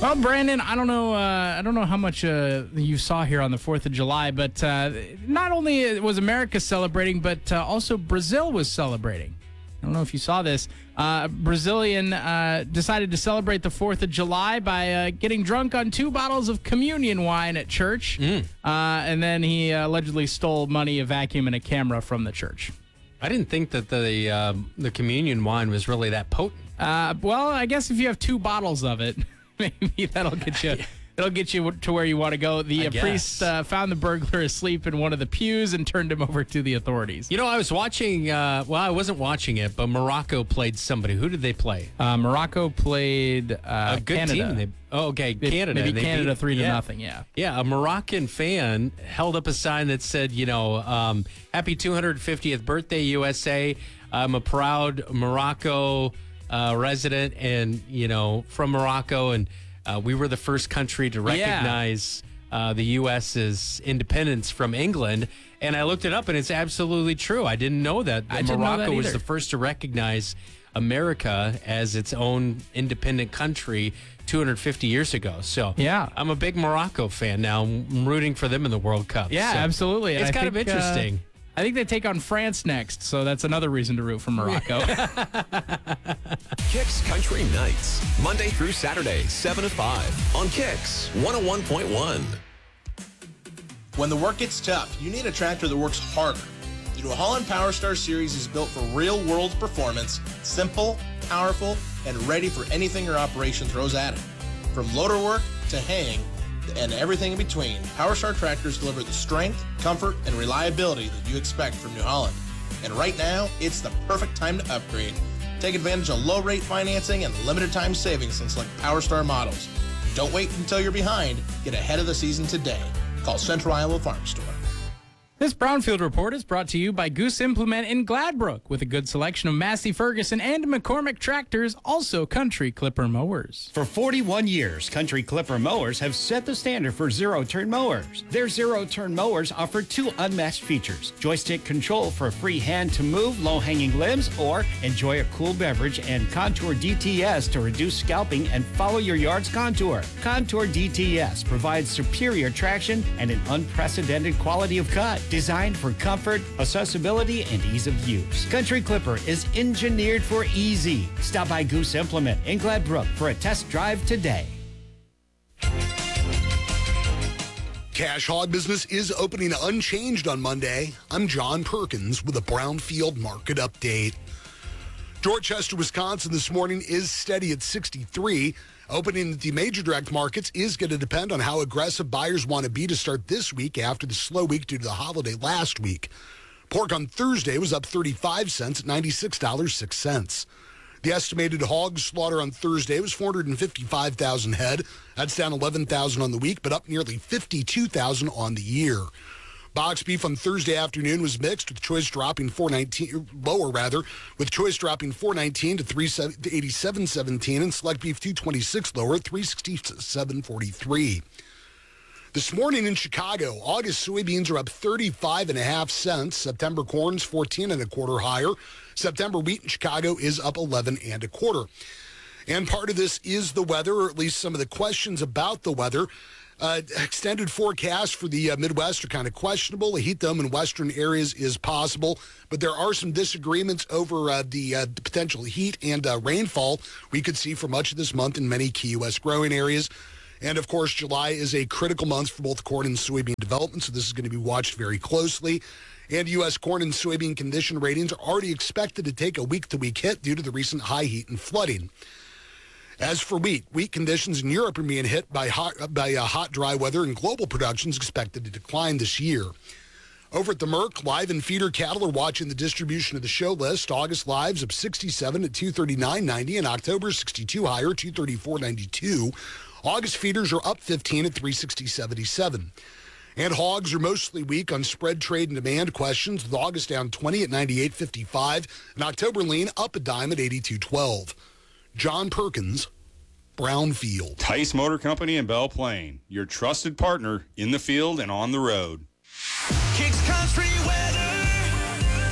Well, Brandon, I don't know how much you saw here on the 4th of July, but not only was America celebrating, but also Brazil was celebrating. I don't know if you saw this. Brazilian decided to celebrate the 4th of July by getting drunk on 2 bottles of communion wine at church. And then he allegedly stole money, a vacuum, and a camera from the church. I didn't think that the communion wine was really that potent. Well, I guess if you have 2 bottles of it, maybe that'll get you. It'll get you to where you want to go. The priest found the burglar asleep in one of the pews and turned him over to the authorities. You know, I was watching, I wasn't watching it, but Morocco played somebody. Who did they play? Morocco played a good Canada. team. Canada. Maybe Canada 3-0, yeah. Yeah, a Moroccan fan held up a sign that said, happy 250th birthday, USA. I'm a proud Morocco resident and, from Morocco, and we were the first country to recognize the U.S.'s independence from England. And I looked it up, and it's absolutely true. I didn't know that Morocco was the first to recognize America as its own independent country 250 years ago. So yeah, I'm a big Morocco fan now. I'm rooting for them in the World Cup. Yeah, so absolutely. It's kind of interesting. I think they take on France next, so that's another reason to root for Morocco. Kicks Country Nights, Monday through Saturday, 7 to 5 on Kicks 101.1. When the work gets tough, you need a tractor that works harder. The New Holland PowerStar Series is built for real-world performance, simple, powerful, and ready for anything your operation throws at it. From loader work to haying, and everything in between, PowerStar tractors deliver the strength, comfort, and reliability that you expect from New Holland. And right now, it's the perfect time to upgrade. Take advantage of low-rate financing and limited-time savings on select PowerStar models. Don't wait until you're behind. Get ahead of the season today. Call Central Iowa Farm Store. This Brownfield Report is brought to you by Goose Implement in Gladbrook, with a good selection of Massey Ferguson and McCormick tractors, also Country Clipper mowers. For 41 years, Country Clipper mowers have set the standard for zero-turn mowers. Their zero-turn mowers offer 2 unmatched features: joystick control for free hand-to-move low-hanging limbs, or enjoy a cool beverage, and Contour DTS to reduce scalping and follow your yard's contour. Contour DTS provides superior traction and an unprecedented quality of cut, designed for comfort, accessibility, and ease of use. Country Clipper is engineered for easy. Stop by Goose Implement in Gladbrook for a test drive today. Cash hog business is opening unchanged on Monday. I'm John Perkins with a Brownfield market update. Dorchester, Wisconsin this morning is steady at 63. Opening at the major direct markets is going to depend on how aggressive buyers want to be to start this week after the slow week due to the holiday last week. Pork on Thursday was up 35 cents at $96.06. The estimated hog slaughter on Thursday was 455,000 head. That's down 11,000 on the week, but up nearly 52,000 on the year. Box beef on Thursday afternoon was mixed, with choice dropping with choice dropping $4.19 to $387.17, and select beef $226 lower at $367.43. This morning in Chicago, August soybeans are up 35.5 cents. September corn's 14.25 higher. September wheat in Chicago is up 11.25. And part of this is the weather, or at least some of the questions about the weather. Extended forecast for the Midwest are kind of questionable. A heat dome in western areas is possible, but there are some disagreements over the potential heat and rainfall we could see for much of this month in many key U.S. growing areas. And, of course, July is a critical month for both corn and soybean development, so this is going to be watched very closely. And U.S. corn and soybean condition ratings are already expected to take a week-to-week hit due to the recent high heat and flooding. As for wheat conditions in Europe are being hit by hot, dry weather, and global production is expected to decline this year. Over at the Merc, live and feeder cattle are watching the distribution of the show list. August lives up 67 at 239.90, and October 62 higher, 234.92. August feeders are up 15 at 360.77. And hogs are mostly weak on spread trade and demand questions, with August down 20 at 98.55, and October lean up a dime at 82.12. John Perkins, Brownfield. Tice Motor Company in Belle Plaine, your trusted partner in the field and on the road. Kicks Country weather. At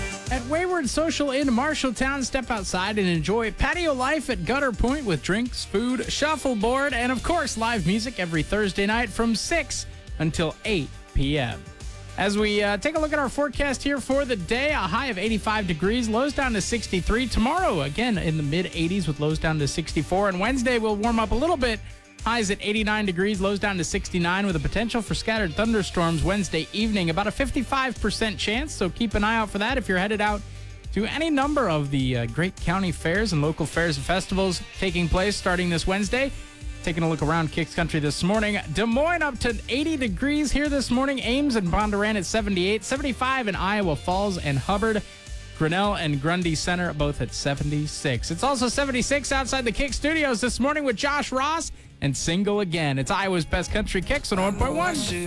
Wayward Social in Marshalltown. Step outside and enjoy patio life at Gutter Point with drinks, food, shuffleboard, and of course live music every Thursday night from 6 until 8 p.m. As we take a look at our forecast here for the day, a high of 85 degrees, lows down to 63. Tomorrow, again, in the mid-80s with lows down to 64. And Wednesday will warm up a little bit. Highs at 89 degrees, lows down to 69 with a potential for scattered thunderstorms Wednesday evening. About a 55% chance, so keep an eye out for that if you're headed out to any number of the great county fairs and local fairs and festivals taking place starting this Wednesday. Taking a look around Kicks Country this morning. Des Moines up to 80 degrees here this morning. Ames and Bondurant at 78. 75 in Iowa Falls and Hubbard. Grinnell and Grundy Center both at 76. It's also 76 outside the Kick Studios this morning with Josh Ross and Single Again. It's Iowa's Best Country Kicks on 1.1.